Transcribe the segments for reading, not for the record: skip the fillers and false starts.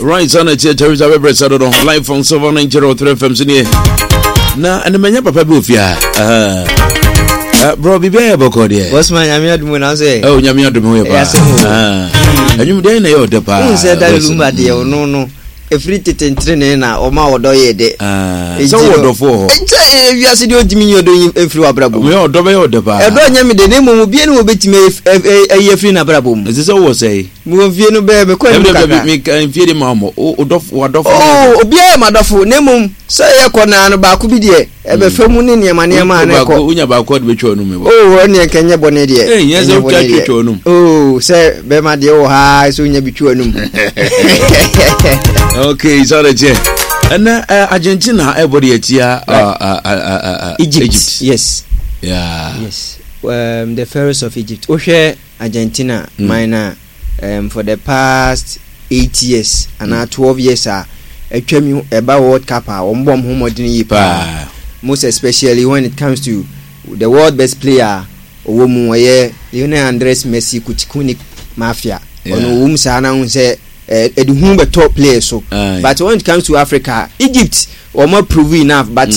Right, son, it's Teresa Weber Saturday live from 790 FM Senior. Na and manya papa bi ofia. Bro bi be boko de. Boss man nyame adum na say. Oh nyame adum we pa. Anyum dey na yo de pa. Who said that lumba de no. Every tentrene na o ma wodo ye de. So wodo fo. Nche wi ase de odimi yodo efri wabrabo. We odo be yo de pa. E do nyame de ne mo bi ne obetime e efri na brabo mu. Is this what say? Mo vie no be me ko e kaka. Me kan vie de mamo. Odofo wadofo. Oh, obi e madofo ne mum. So ye ko na no ba ku bi de e be fa mu ne niema na ko. Unya ba ko de be twa no me. Oh, oni enkenye bone de. Eh, yes, o twa no. Oh, say be ma de o ha so unya bi twa no. Okay, so that's it. And Argentina, everybody here, Egypt. Yes. Yeah. Yes. The Pharaohs of Egypt. Oshe Argentina, minor, for the past 8 years and 12 years are about World Cup. Most especially when it comes to the world best player, Lionel Andres Messi, Kuchikunik Mafia. Ono sana say the top players so. But when it comes to Africa, Egypt or more prove enough. But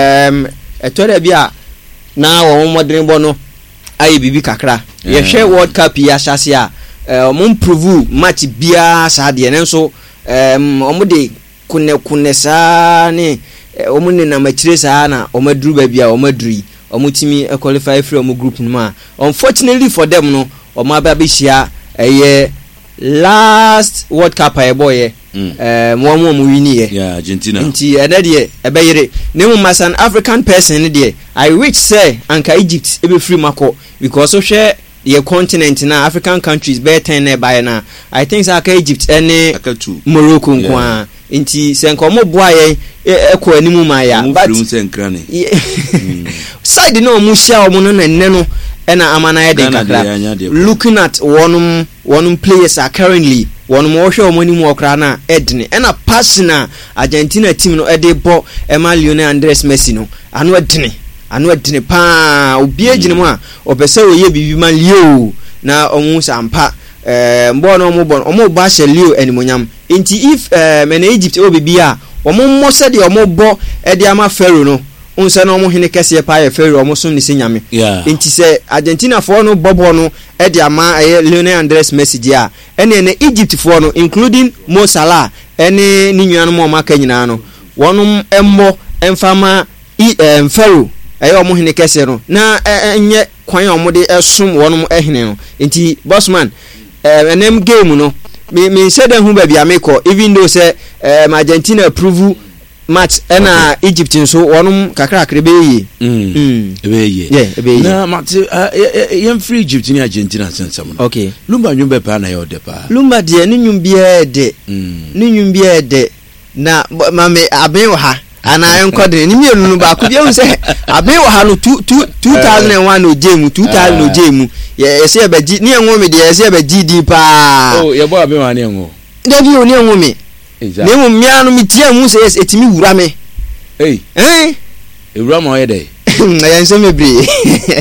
now or more dream bono aye bibi kakra. You share World Cup ya shasia. Mon prove match bia sadie nenso omo kune sa ne omo ne na machire sa na omo duru ba bia omo duri omo timi qualify free omo group no. Unfortunately for them no omo aba be share last World Cup boy mo wini yeah Argentina nti enade ebeyire nemu mas an African person there I wish say anka Egypt ebe free mako because so share the continent na African countries better nearby na I think say Egypt any Morocco kwa nti se nko mo boa ye ekọ animu ma ya but side no mo share mo no nne no ena amana ye de kakra looking at one players are currently one more show money more krana edne ena passina Argentina team no ede bo ema Lionel Andres Messi no anu edne pa obi agine mu a opese oye bibi man leo na omu sampa mbo no omo ba she leo animonyam nti if men Egypt obibi a omo mo se de omo bo ede ama Pharaoh no unsa no mo hene kese pa ye Pharaoh omo so ni se nyame nti se Argentina for no bobo no e de ama Lionel Andres Messi dia ene Egypt for no including Mo Salah ene ni nnuano mo maka nyina no wonum emmo emfama Pharaoh ayo omo hene kese no na enye kwan omo de esom wonum ehene no nti bossman enem game no me said hu ba bia meko even though say Argentina approve match ena Egypt nso wonum kakra be yi ebe na match yem free Egypt ni Argentina sensam no okay lumba nyumbe pa na yo de pa lumba de ni nyumbia de ni nyumbia de na mame aben ha ana enkodre ni mienu no ba ku bia se aben ha no 2001 no game 2000 no game ye se abaji ni enwo me de ye se abaji di pa ye bo aben ha ni enwo de bi oni enwo me ne mu mia no mitia mu se etimi wura me ewura ma ye dey na yan se mebre